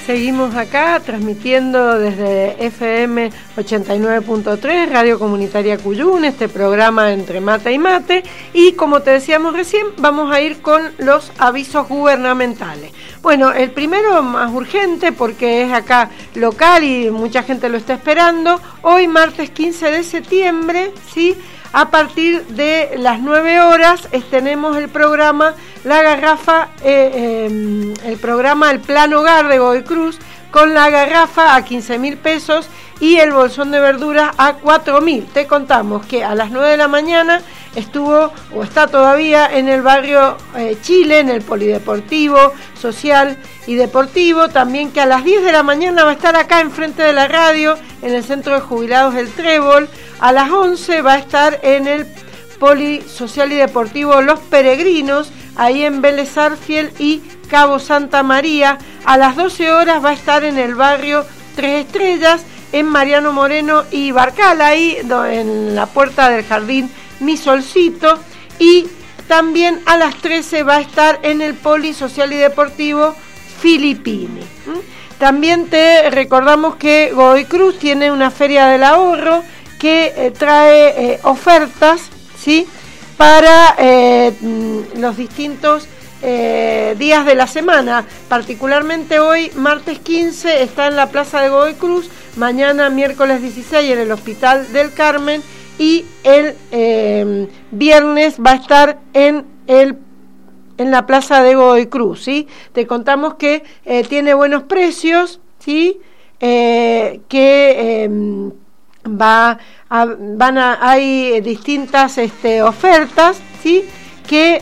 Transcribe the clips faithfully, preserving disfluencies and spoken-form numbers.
Seguimos acá transmitiendo desde F M ochenta y nueve punto tres, Radio Comunitaria Cuyún, este programa Entre Mate y Mate. Y como te decíamos recién, vamos a ir con los avisos gubernamentales. Bueno, el primero más urgente porque es acá local y mucha gente lo está esperando. Hoy, martes quince de septiembre, ¿sí? A partir de las nueve horas tenemos el programa La Garrafa, eh, eh, el programa El Plan Hogar de Godoy Cruz, con la garrafa a quince mil pesos y el bolsón de verduras a cuatro mil. Te contamos que a las nueve de la mañana estuvo o está todavía en el barrio eh, Chile, en el Polideportivo, Social y Deportivo. También que a las diez de la mañana va a estar acá enfrente de la radio, en el Centro de Jubilados del Trébol. A las once va a estar en el Poli Social y Deportivo Los Peregrinos, ahí en Vélez Arfiel y Cabo Santa María. A las doce horas va a estar en el barrio Tres Estrellas, en Mariano Moreno y Barcal, ahí en la puerta del jardín Mi Solcito. Y también a las trece va a estar en el Poli Social y Deportivo Filippini. También te recordamos que Godoy Cruz tiene una feria del ahorro que eh, trae eh, ofertas, ¿sí? Para eh, los distintos eh, días de la semana. Particularmente hoy, martes quince, está en la Plaza de Godoy Cruz, mañana miércoles dieciséis en el Hospital del Carmen y el eh, viernes va a estar en el en la Plaza de Godoy Cruz, ¿sí? Te contamos que eh, tiene buenos precios, ¿sí? Eh, que eh, va a, van a, hay distintas este, ofertas, ¿sí? Que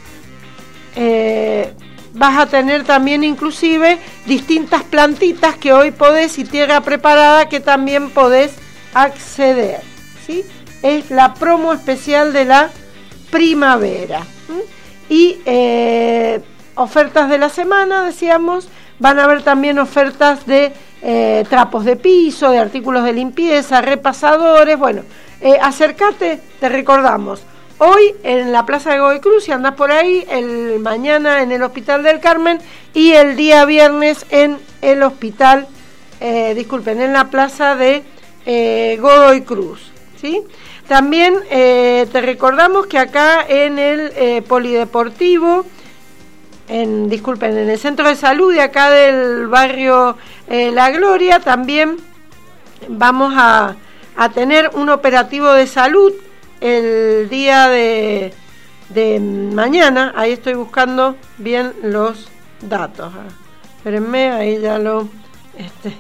eh, vas a tener también inclusive distintas plantitas que hoy podés, y tierra preparada que también podés acceder, ¿sí? Es la promo especial de la primavera. ¿sí? Y eh, ofertas de la semana, decíamos, van a haber también ofertas de eh, trapos de piso, de artículos de limpieza, repasadores. Bueno, eh, acércate, te recordamos. Hoy en la Plaza de Godoy Cruz, si andás por ahí, el mañana en el Hospital del Carmen y el día viernes en el hospital, eh, disculpen, en la Plaza de eh, Godoy Cruz, ¿sí? También eh, te recordamos que acá en el eh, Polideportivo, en, disculpen, en el Centro de Salud de acá del barrio eh, La Gloria, también vamos a, a tener un operativo de salud el día de, de mañana. Ahí estoy buscando bien los datos. Espérenme, ahí ya lo, este,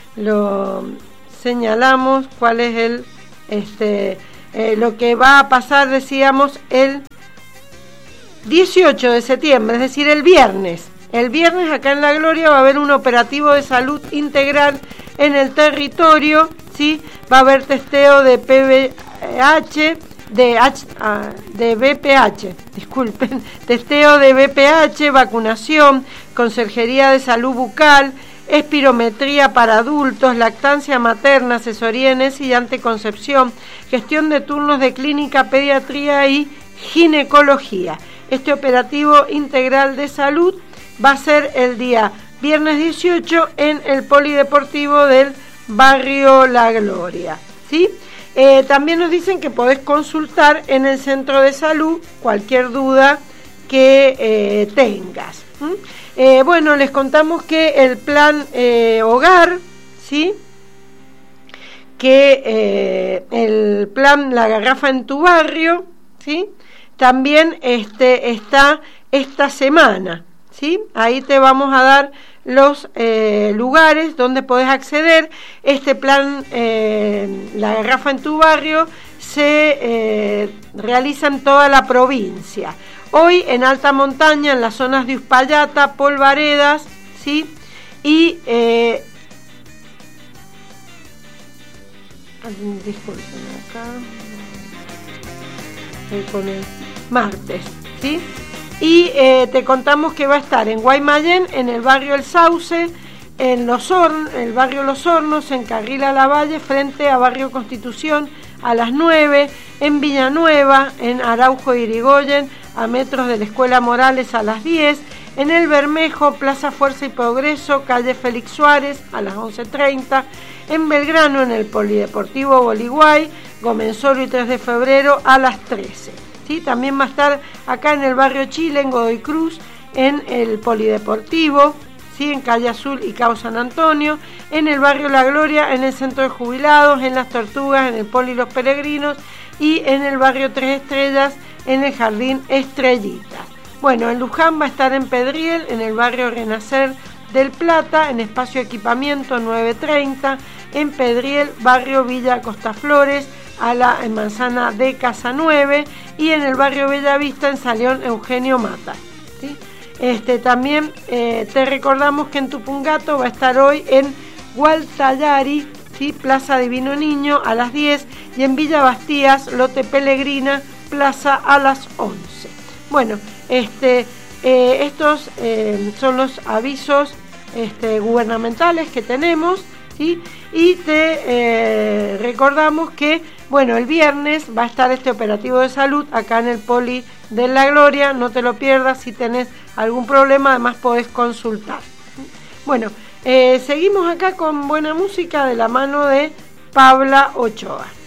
lo señalamos, cuál es el... este Eh, lo que va a pasar, decíamos, el dieciocho de septiembre, es decir, el viernes. El viernes acá en La Gloria va a haber un operativo de salud integral en el territorio, ¿sí? Va a haber testeo de P V H, de, H, ah, de B P H, disculpen, testeo de B P H, vacunación, conserjería de salud bucal, espirometría para adultos, lactancia materna, asesoría en E S I y anticoncepción, gestión de turnos de clínica, pediatría y ginecología. Este operativo integral de salud va a ser el día viernes dieciocho en el Polideportivo del barrio La Gloria, ¿sí? Eh, también nos dicen que podés consultar en el centro de salud cualquier duda que eh, tengas. ¿Mm? Eh, bueno, les contamos que el plan eh, hogar, ¿sí? Que eh, el plan La Garrafa en tu barrio, ¿sí? También este, está esta semana, ¿sí? Ahí te vamos a dar los eh, lugares donde podés acceder. Este plan eh, La Garrafa en tu barrio se eh, realiza en toda la provincia. Hoy en alta montaña, en las zonas de Uspallata, Polvaredas, ¿sí? Y, eh, disculpen, acá, estoy con el martes, ¿sí? Y eh, te contamos que va a estar en Guaymallén, en el barrio El Sauce, en Los Hornos, el barrio Los Hornos, en Carril Lavalle, frente a Barrio Constitución, a las nueve, en Villanueva, en Araujo y Irigoyen, a metros de la Escuela Morales, a las diez, En el Bermejo, Plaza Fuerza y Progreso, calle Félix Suárez, a las once treinta. En Belgrano, en el Polideportivo Boliguay, Gomenzoro y tres de febrero, a las trece. ¿Sí? También va a estar acá en el barrio Chile, en Godoy Cruz, en el Polideportivo, ¿sí? En calle Azul y Cabo San Antonio. En el barrio La Gloria, en el Centro de Jubilados, en Las Tortugas, en el Poli Los Peregrinos. Y en el barrio Tres Estrellas, en el Jardín Estrellitas. Bueno, en Luján va a estar en Pedriel, en el barrio Renacer del Plata, en Espacio Equipamiento nueve treinta, en Pedriel, barrio Villa Costa Flores, a la en manzana de Casa nueve, y en el barrio Bellavista, en Salión Eugenio Mata. ¿Sí? Este, también eh, te recordamos que en Tupungato va a estar hoy en Gualtallari, ¿sí? Plaza Divino Niño, a las diez, y en Villa Bastías, Lote Pellegrina, Plaza, a las once. Bueno, este, eh, estos eh, son los avisos este, gubernamentales que tenemos, ¿sí? Y te eh, recordamos que, bueno, el viernes va a estar este operativo de salud acá en el Poli de La Gloria, no te lo pierdas. Si tenés algún problema, además podés consultar. Bueno, eh, seguimos acá con buena música de la mano de Paula Ochoa.